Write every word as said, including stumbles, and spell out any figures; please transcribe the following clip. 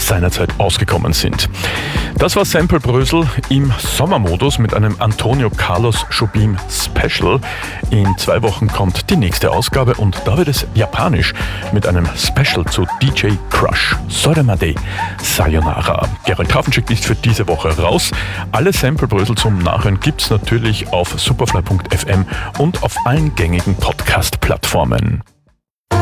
seinerzeit ausgekommen sind. Das war Sample Brösel im Sommermodus mit einem Antonio Carlos Jobim Special. In zwei Wochen kommt die nächste Ausgabe und da wird es japanisch mit einem Special zu D J Crush. Soremade Sayonara. Gerald Hafenschick ist für diese Woche raus. Alle Sample Brösel zum Nachhören gibt's natürlich auf superfly punkt f m und auf allen gängigen Podcast-Plattformen.